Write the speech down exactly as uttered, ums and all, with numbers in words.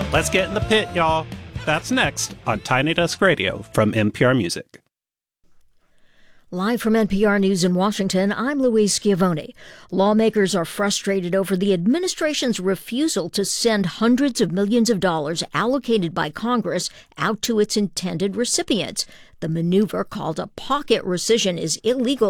Let's get in the pit, y'all. That's next on Tiny Desk Radio from N P R Music. Live from N P R News in Washington, I'm Louise Schiavone. Lawmakers are frustrated over the administration's refusal to send hundreds of millions of dollars allocated by Congress out to its intended recipients. The maneuver, called a pocket rescission, is illegal